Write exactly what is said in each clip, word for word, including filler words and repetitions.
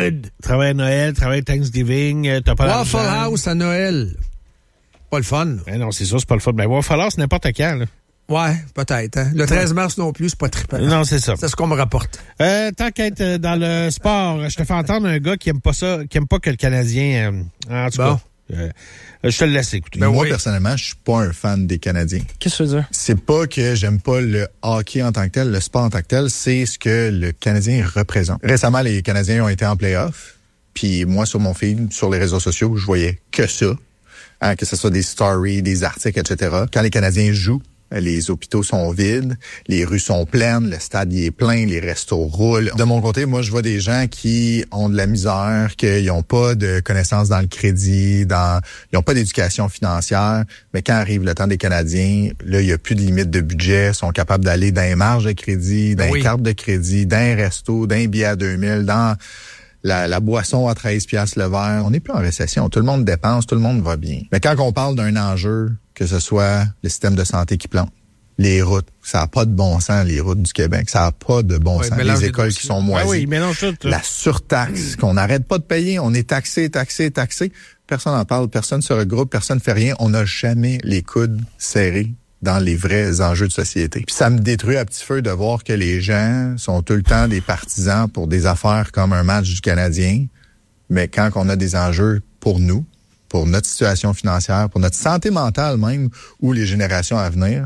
good. Travaille à Noël, travaille Thanksgiving, euh, t'as pas Waffle d'argent. House à Noël. Pas le fun. Ben non, c'est ça, c'est pas le fun. Ben, Waffle House, n'importe quand, là. Ouais, peut-être. Hein? Le treize mars non plus, c'est pas trippant. Non, c'est ça. C'est ce qu'on me rapporte. Euh, tant qu'être euh, dans le sport, je te fais entendre un gars qui aime pas ça, qui aime pas que le Canadien, euh, en tout Bon. cas, euh, je te le laisse écouter. Ben moi, oui. personnellement, je suis pas un fan des Canadiens. Qu'est-ce que tu veux dire? C'est pas que j'aime pas le hockey en tant que tel, le sport en tant que tel, c'est ce que le Canadien représente. Récemment, les Canadiens ont été en play-off, puis moi, sur mon feed, sur les réseaux sociaux, je voyais que ça, hein, que ce soit des stories, des articles, et cetera. Quand les Canadiens jouent, les hôpitaux sont vides, les rues sont pleines, le stade y est plein, les restos roulent. De mon côté, moi, je vois des gens qui ont de la misère, qui n'ont pas de connaissances dans le crédit, dans, ils n'ont pas d'éducation financière. Mais quand arrive le temps des Canadiens, là, il n'y a plus de limite de budget, ils sont capables d'aller dans les marges de crédit, dans Oui. les cartes de crédit, dans les restos, dans les billets à deux mille, dans la, la boisson à treize piastres le verre. On n'est plus en récession. Tout le monde dépense, tout le monde va bien. Mais quand on parle d'un enjeu, que ce soit le système de santé qui plante, les routes, ça n'a pas de bon sens, les routes du Québec. Ça n'a pas de bon Ouais, sens. mélange Les les écoles deux qui aussi. sont Ah moisies. oui, mélange tout. La surtaxe qu'on n'arrête pas de payer. On est taxé, taxé, taxé. Personne n'en parle, personne se regroupe, personne ne fait rien. On n'a jamais les coudes serrés dans les vrais enjeux de société. Puis ça me détruit à petit feu de voir que les gens sont tout le temps des partisans pour des affaires comme un match du Canadien. Mais quand on a des enjeux pour nous, pour notre situation financière, pour notre santé mentale même, ou les générations à venir,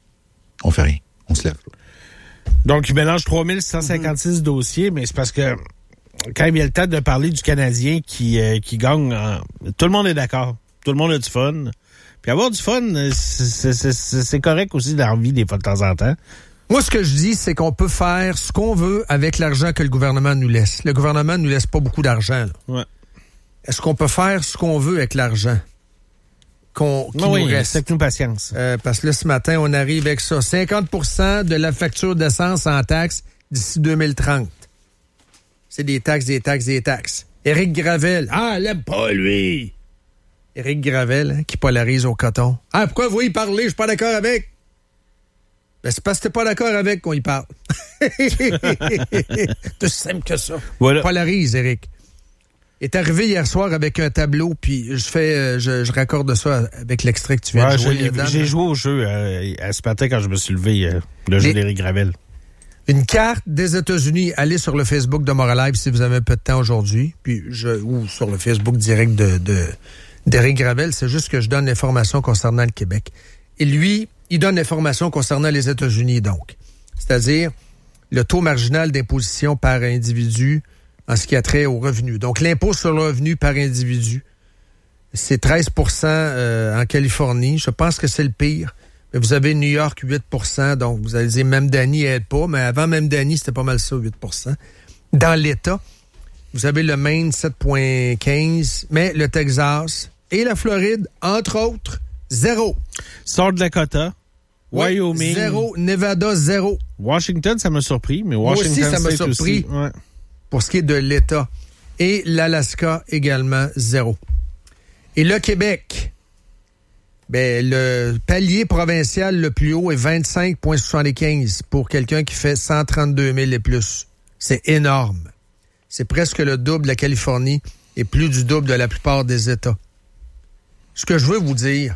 on fait rien. On se lève. Donc, il mélange trois mille six cent cinquante-six dossiers, mais c'est parce que quand il vient le temps de parler du Canadien qui, euh, qui gagne, en... tout le monde est d'accord. Tout le monde a du fun. Puis avoir du fun, c'est, c'est, c'est, c'est correct aussi dans la vie des fois de temps en temps. Moi, ce que je dis, c'est qu'on peut faire ce qu'on veut avec l'argent que le gouvernement nous laisse. Le gouvernement ne nous laisse pas beaucoup d'argent. Là. Ouais. Est-ce qu'on peut faire ce qu'on veut avec l'argent qu'on, qui oui, nous reste? c'est nous patience. Euh, parce que là, ce matin, on arrive avec ça. cinquante pour cent de la facture d'essence en taxes d'ici deux mille trente. C'est des taxes, des taxes, des taxes. Éric Gravel. Ah, elle l'aime pas, lui. Éric Gravel, hein, qui polarise au coton. Ah, pourquoi vous y parlez? Je suis pas d'accord avec. Ben, c'est parce que t'es pas d'accord avec qu'on y parle. C'est aussi simple que ça. Voilà. Polarise, Éric. Est arrivé hier soir avec un tableau, puis je fais, euh, je, je raccorde ça avec l'extrait que tu viens Ouais, de jouer. j'ai, Dan. j'ai joué au jeu euh, à ce matin quand je me suis levé, euh, le jeu Les- d'Éric Gravel. Une carte des États-Unis. Allez sur le Facebook de Moral Live si vous avez un peu de temps aujourd'hui, puis je ou sur le Facebook direct de, de d'Éric Gravel. C'est juste que je donne l'information concernant le Québec. Et lui, il donne l'information concernant les États-Unis, donc. C'est-à-dire le taux marginal d'imposition par individu en ce qui a trait au revenu. Donc, l'impôt sur le revenu par individu, c'est treize pour cent euh, en Californie. Je pense que c'est le pire. Mais vous avez New York, huit pour cent. Donc, vous allez dire, même Danny aide pas. Mais avant même Danny, c'était pas mal ça, huit pour cent. Dans l'État, vous avez le Maine, sept virgule quinze. Mais le Texas et la Floride, entre autres, zéro. South Dakota, Oui, Wyoming, zéro. Nevada, zéro. Washington, ça m'a surpris, mais Moi Washington aussi, ça m'a State surpris. aussi, ouais. Pour ce qui est de l'État. Et l'Alaska également, zéro. Et le Québec, ben, le palier provincial le plus haut est vingt-cinq virgule soixante-quinze pour quelqu'un qui fait cent trente-deux mille et plus. C'est énorme. C'est presque le double de la Californie et plus du double de la plupart des États. Ce que je veux vous dire,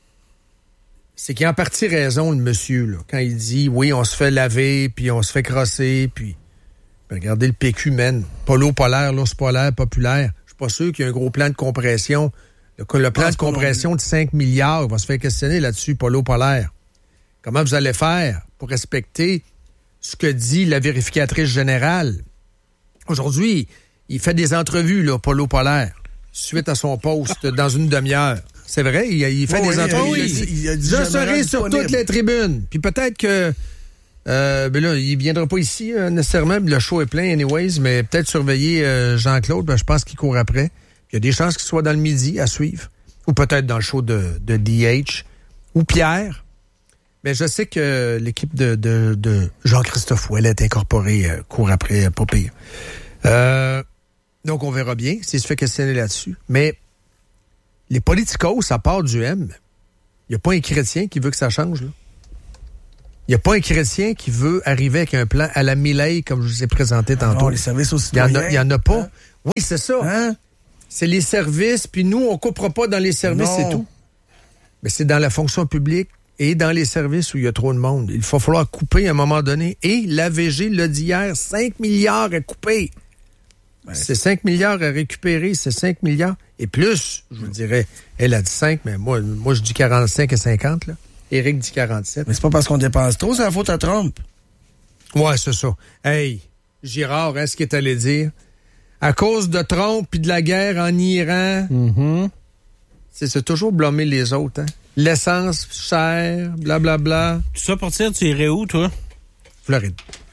c'est qu'il a en partie raison, le monsieur, là, quand il dit, oui, on se fait laver, puis on se fait crosser, puis... Ben, regardez le P Q, man. Polo polaire, l'ours polaire, populaire. Je suis pas sûr qu'il y ait un gros plan de compression. Le, le plan de compression de cinq milliards va se faire questionner là-dessus, Polo polaire. Comment vous allez faire pour respecter ce que dit la vérificatrice générale? Aujourd'hui, il fait des entrevues, là, Polo polaire, suite à son poste dans une demi-heure. C'est vrai, il, il fait Oh des oui, entrevues. il a Il dit- dit, il a dit je jamais serai sur disponible. toutes les tribunes. Puis peut-être que... Euh, ben là, il viendra pas ici euh, nécessairement. Le show est plein, anyways, mais peut-être surveiller euh, Jean-Claude. Ben, je pense qu'il court après. Il y a des chances qu'il soit dans le midi à suivre. Ou peut-être dans le show de, de D H. Ou Pierre. Mais je sais que l'équipe de, de, de Jean-Christophe Ouellet est incorporée, euh, court après, euh, pas pire. Euh, donc, on verra bien s'il se fait questionner là-dessus. Mais les politicos, ça part du M. Il n'y a pas un chrétien qui veut que ça change, là. Il n'y a pas un chrétien qui veut arriver avec un plan à la Milei, comme je vous ai présenté tantôt. Non, les services aux Il y en citoyens. a, il y en a pas. Hein? Oui, c'est ça. Hein? C'est les services, puis nous, on ne coupera pas dans les services, Non. c'est tout. Mais c'est dans la fonction publique et dans les services où il y a trop de monde. Il va falloir couper à un moment donné. Et l'A V G l'a dit hier, cinq milliards à couper. Ouais. C'est cinq milliards à récupérer, c'est cinq milliards. Et plus, je vous dirais, elle a dit cinq, mais moi, moi je dis quarante-cinq et cinquante, là. Éric dit quarante-sept. Mais c'est pas parce qu'on dépense trop, c'est la faute à Trump. Ouais, c'est ça. Hey, Girard, hein, ce qu'il est allé dire. À cause de Trump puis de la guerre en Iran, Mm-hmm. c'est, c'est toujours blâmer les autres, hein. L'essence chère, blablabla. Bla, bla. Tout ça pour dire, tu irais où, toi? Floride.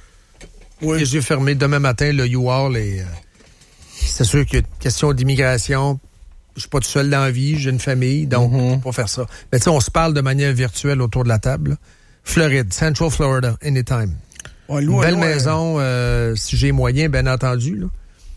Oui. Les yeux fermés. Demain matin, le U-Haul est... Euh, c'est sûr qu'il y a une question d'immigration. Je suis pas tout seul dans la vie, j'ai une famille, donc Mm-hmm. on peut pas faire ça. Mais tu sais, on se parle de manière virtuelle autour de la table. Là. Floride, Central Florida, anytime. Ouais, Une nous, belle nous, maison, euh, si j'ai moyen, bien entendu. Là.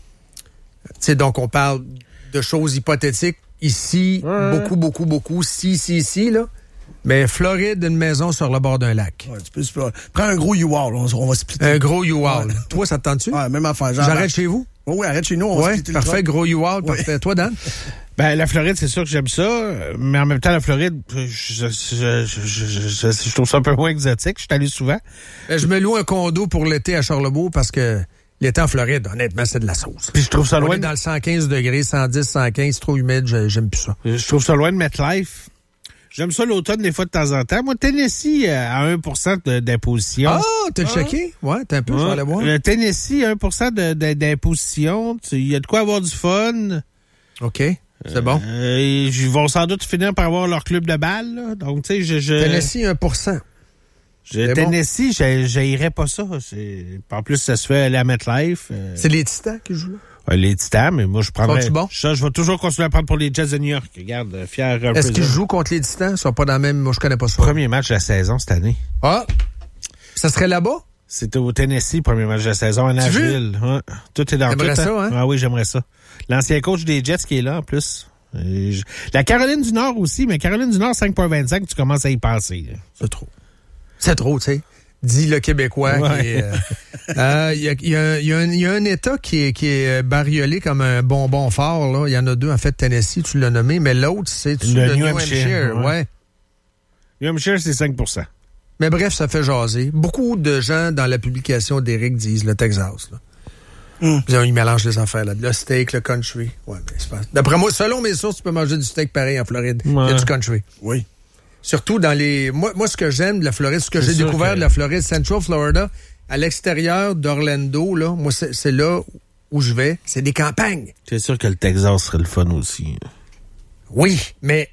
Tu sais, donc on parle de choses hypothétiques. Ici, Ouais. beaucoup, beaucoup, beaucoup. Si, si, si, là. Mais Floride, une maison sur le bord d'un lac. Ouais, tu peux, tu peux- prends un gros U-Haul, on, on va splitter. Un gros U-Haul. Ouais. Toi, ça te tente-tu? Ouais, même affaire. Genre, J'arrête chez vous? Oui, oui, arrête chez nous, on va Oui, splitter le parfait. truck. Gros U-Haul, Oui. parfait. Toi, Dan? Ben, la Floride, c'est sûr que j'aime ça, mais en même temps, la Floride, je, je, je, je, je, je, je trouve ça un peu moins exotique. Je suis allé souvent. Ben, je me loue un condo pour l'été à Charlebourg parce que l'été en Floride, honnêtement, c'est de la sauce. Puis je trouve ça On loin est de, dans le cent quinze degrés, cent dix, cent quinze, trop humide, j'ai- j'aime plus ça. je trouve ça loin de MetLife. J'aime ça l'automne des fois de temps en temps. Moi, Tennessee, euh, à un pour cent de- d'imposition. Ah, t'as le checké? Ouais, t'as un peu, je vais aller voir. Le Tennessee, un pour cent de, de, d'imposition. Tu- Il y a de quoi avoir du fun. OK, c'est bon. Euh, ils vont sans doute finir par avoir leur club de balle. Là. Donc, tu sais, je... je Tennessee, un pour cent. je, c'est Tennessee, je j'haïrais pas ça. C'est, en plus, ça se fait aller à MetLife. Euh, C'est les Titans qui jouent là? ouais, les Titans, mais moi, je prendrais... Sont-ils bons? Ça, je vais toujours continuer à prendre pour les Jets de New York. Regarde, euh, fier... Est-ce qu'ils represent- jouent contre les Titans? Ils sont pas dans la même... Moi, je connais pas ça. Premier match de la saison cette année. Ah! Ça serait là-bas? C'était au Tennessee, premier match de la saison, à Tu Nashville. Ouais. Tout est dans tout. T'aimerais ça, hein? Ah oui, j'aimerais ça. L'ancien coach des Jets qui est là, en plus. Et je- La Caroline du Nord aussi, mais Caroline du Nord, cinq virgule vingt-cinq, tu commences à y penser. là. C'est trop. C'est trop, tu sais. Dit le Québécois. Ouais. qui est, euh, euh, Il y, a, il y a un- il y a un- il y a un État qui est, qui est bariolé comme un bonbon fort. Là. Il y en a deux, en fait, Tennessee, tu l'as nommé, mais l'autre, c'est Le le New New Hampshire, Hampshire. ouais. Ouais. New Hampshire, c'est cinq pour cent. Mais bref, ça fait jaser. Beaucoup de gens dans la publication d'Éric disent le Texas. Là. Mm. Ils, ils mélangent les affaires. Là. Le steak, le country. Ouais, mais c'est pas... D'après moi, selon mes sources, tu peux manger du steak pareil en Floride. Il y Ouais. a du country. Oui. Surtout dans les... Moi, moi ce que j'aime de la Floride, ce que C'est j'ai sûr découvert que- de la Floride, Central Florida, à l'extérieur d'Orlando, là, moi, c'est, c'est là où je vais. C'est des campagnes. C'est sûr que le Texas serait le fun aussi. Oui, mais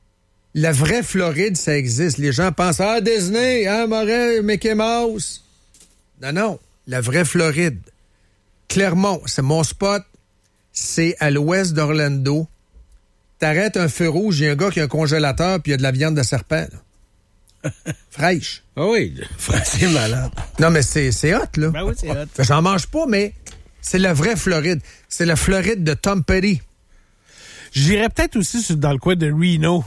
la vraie Floride, ça existe. Les gens pensent, ah, Disney, hein, Moret, Mickey Mouse. Non, non. La vraie Floride. Clermont, c'est mon spot. C'est à l'ouest d'Orlando. T'arrêtes un feu rouge, il y a un gars qui a un congélateur, puis il y a de la viande de serpent, là. Fraîche. Ah oui. C'est malade. Non, mais c'est, c'est hot, là. Ben oui, c'est hot. Fait, j'en mange pas, mais c'est la vraie Floride. C'est la Floride de Tom Petty. J'irais peut-être aussi sur- dans le coin de Reno.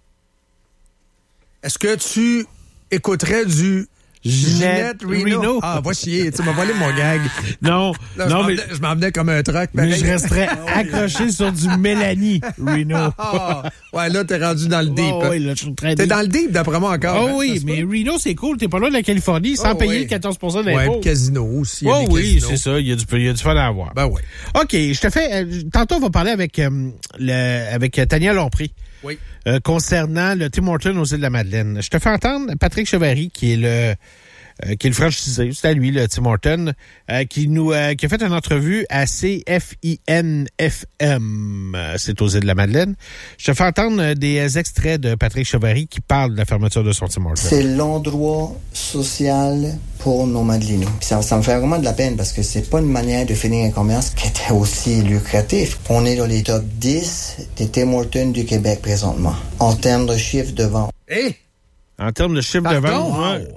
Est-ce que tu écouterais du Ginette Reno. Ah, va chier, tu m'as volé mon gag. Non, Là, je, non, m'en mais, venais, je m'en venais comme un truck. mais pareil. je resterais accroché sur du Mélanie Reno. Ah, ouais, là, t'es rendu dans le deep. Oh, oui, là, je suis très T'es deep. dans le deep, d'après moi, encore. Oh hein, oui, ça se mais peut? Reno, c'est cool. T'es pas loin de la Californie sans Oh, payer oui. le quatorze pour cent Ouais, d'impôts. puis casino aussi. il y a Oh des oui, casinos. c'est ça. Il y, a du, il y a du fun à avoir. Ben oui. OK, je te fais... euh, tantôt, on va parler avec, euh, le, avec euh, Tania Lompré Oui. euh, concernant le Tim Hortons aux îles de la Madeleine. Je te fais entendre Patrick Chevary, qui est le... Euh, qui est le franchisé, c'est à lui, le Tim Hortons, euh, qui nous euh, qui a fait une entrevue à C F I N F M, euh, c'est aux îles de la Madeleine. Je te fais entendre euh, des extraits de Patrick Chevary qui parle de la fermeture de son Tim Hortons. C'est l'endroit social pour nos Madelinois. Puis Ça, ça me fait vraiment de la peine parce que c'est pas une manière de finir un commerce qui était aussi lucratif. On est dans les top dix des Tim Hortons du Québec présentement, en termes de chiffre de vente. Hé! En termes de chiffre de Pardon? vente, ouais.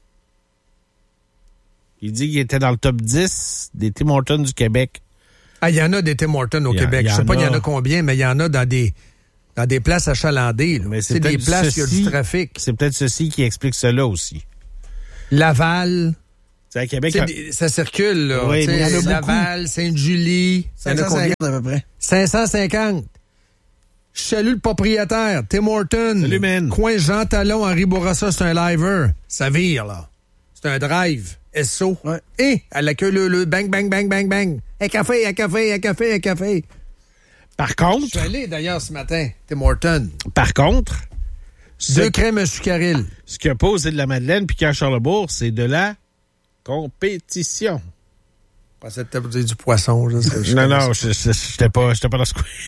Il dit qu'il était dans le top dix des Tim Hortons du Québec. Ah, il y en a des Tim Hortons au Il y a- Québec. il y Je sais en pas, il y en a. a combien, mais il y en a dans des, dans des places achalandées. Là. Mais c'est C'est des peut-être places où il y a ceci- du trafic. C'est peut-être ceci qui explique cela aussi. Laval. Tu C'est à Québec. C'est des- ça circule, là. Oui, Tu sais, mais il y en a Laval, Sainte-Julie. Il y en a combien à peu près? cinq cent cinquante. Je salue le propriétaire, Tim Horton. Salut, man. Coin Jean Talon, Henri Bourassa, c'est un liver. Ça vire, là. C'est un drive. S O. Ouais. Et à la queue le, le bang, bang, bang, bang, bang. Un café, un café, un café, un café. Par Je contre, suis allé d'ailleurs ce matin, Tim Horton. par contre, ce, Deux crèmes sucaril. ce qu'il a pas aux îles de la Madeleine puis qu'à Charlebourg, c'est de la compétition. Je pensais que t'avais dit du poisson. Je sais, je Non, connais non, ça. je- je- j'étais pas, j'étais pas dans ce coin.